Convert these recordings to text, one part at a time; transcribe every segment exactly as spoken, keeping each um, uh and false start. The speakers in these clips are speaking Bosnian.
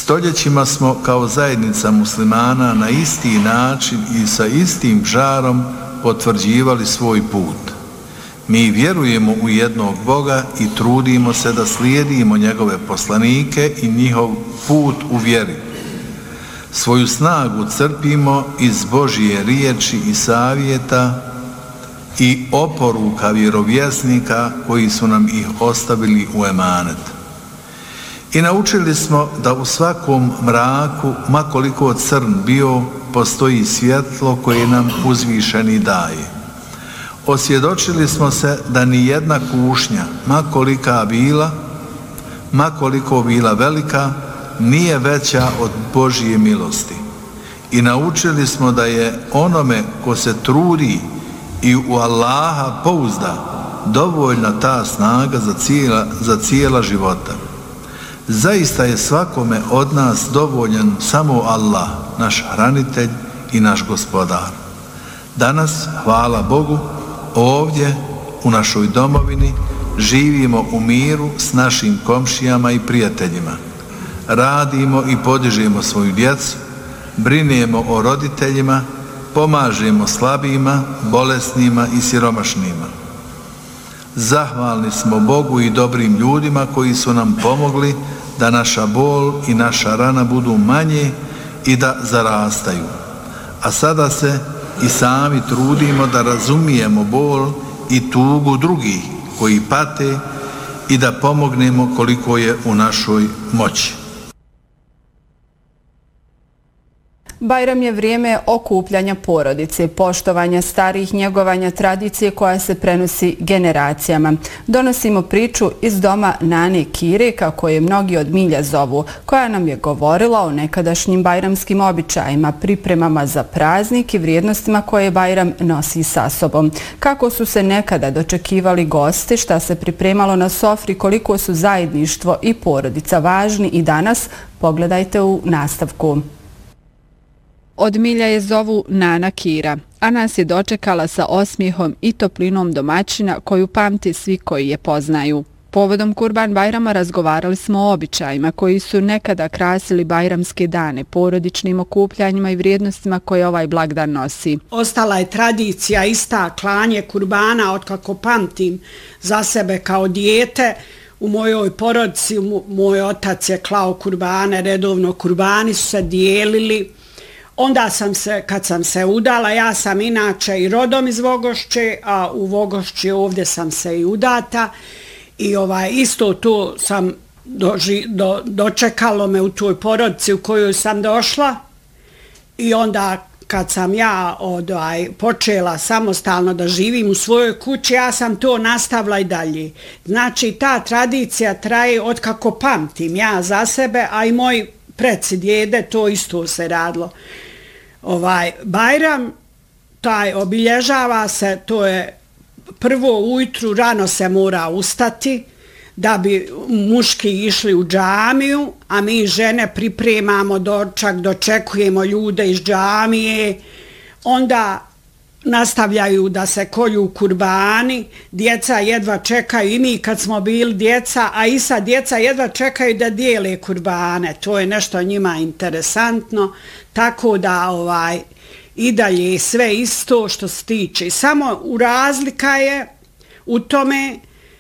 Stoljećima smo kao zajednica muslimana na isti način i sa istim žarom potvrđivali svoj put. Mi vjerujemo u jednog Boga i trudimo se da slijedimo njegove poslanike i njihov put u vjeri. Svoju snagu crpimo iz Božje riječi i savjeta i oporuka vjerovjesnika koji su nam ih ostavili u emanet. I naučili smo da u svakom mraku, ma koliko crn bio, postoji svjetlo koje nam uzvišeni daje. Osvjedočili smo se da ni jedna kušnja, ma kolika bila, ma koliko bila velika, nije veća od Božje milosti. I naučili smo da je onome ko se trudi i u Allaha pouzda dovoljna ta snaga za cijela, za cijela života. Zaista je svakome od nas dovoljan samo Allah, naš hranitelj i naš gospodar. Danas, hvala Bogu, ovdje u našoj domovini živimo u miru s našim komšijama i prijateljima. Radimo i podižemo svoju djecu, brinemo o roditeljima, pomažemo slabijima, bolesnima i siromašnima. Zahvalni smo Bogu i dobrim ljudima koji su nam pomogli da naša bol i naša rana budu manje i da zarastaju. A sada se i sami trudimo da razumijemo bol i tugu drugih koji pate i da pomognemo koliko je u našoj moći. Bajram je vrijeme okupljanja porodice, poštovanja starih, njegovanja tradicije koja se prenosi generacijama. Donosimo priču iz doma Nane Kire, kako je mnogi od milja zovu, koja nam je govorila o nekadašnjim bajramskim običajima, pripremama za praznik i vrijednostima koje Bajram nosi sa sobom. Kako su se nekada dočekivali goste, šta se pripremalo na sofri, koliko su zajedništvo i porodica važni i danas, pogledajte u nastavku. Od milja je zovu Nana Kira, a nas je dočekala sa osmijehom i toplinom domaćina koju pamti svi koji je poznaju. Povodom Kurban Bajrama razgovarali smo o običajima koji su nekada krasili bajramske dane, porodičnim okupljanjima i vrijednostima koje ovaj blagdan nosi. Ostala je tradicija ista klanje kurbana od kako pamtim za sebe kao dijete. U mojoj porodici moj otac je klao kurbane, redovno kurbani su se dijelili. Onda sam se, kad sam se udala, ja sam inače i rodom iz Vogošće, a u Vogošći ovdje sam se i udata i ovaj, isto to sam doži, do, dočekalo me u toj porodici u kojoj sam došla i onda kad sam ja odaj, počela samostalno da živim u svojoj kući, ja sam to nastavila i dalje. Znači ta tradicija traje od kako pamtim ja za sebe, a i moj preci djede, to isto se radilo. Ovaj Bajram taj obilježava se, to je prvo ujutru rano se mora ustati da bi muški išli u džamiju, a mi žene pripremamo dočak, dočekujemo ljude iz džamije, onda nastavljaju da se kolju kurbani, djeca jedva čekaju, i mi kad smo bili djeca, a i sad djeca jedva čekaju da dijele kurbane, to je nešto njima interesantno, tako da ovaj, i dalje je sve isto što se tiče. Samo u razlika je u tome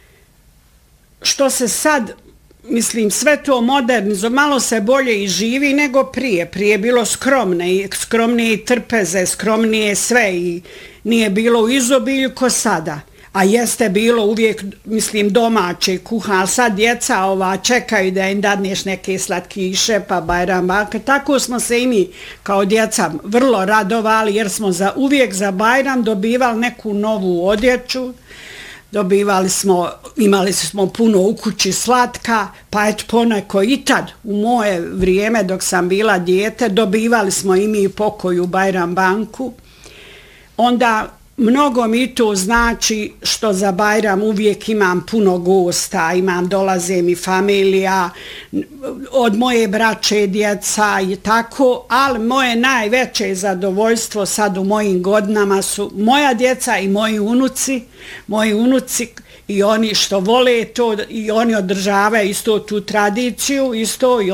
što se sad, mislim, sve to modernizo, malo se bolje i živi nego prije. Prije je bilo skromne, skromnije i trpeze, skromnije sve i nije bilo u izobilju ko sada. A jeste bilo uvijek, mislim, domaće kuha, ali sad djeca ova, čekaju da im dadneš neke slatkiše, pa Bajram baka. Tako smo se i mi kao djeca vrlo radovali jer smo za, uvijek za Bajram dobivali neku novu odjeću. Dobivali smo, imali smo puno u kući slatka, pa eto poneko i tad, u moje vrijeme dok sam bila dijete, dobivali smo i mi pokoju Bajram banku. Onda mnogo mi to znači što za Bajram uvijek imam puno gosta, imam, dolaze mi familija, od moje braće, djeca i tako, ali moje najveće zadovoljstvo sad u mojim godinama su moja djeca i moji unuci, moji unuci i oni što vole to i oni održavaju isto tu tradiciju, isto i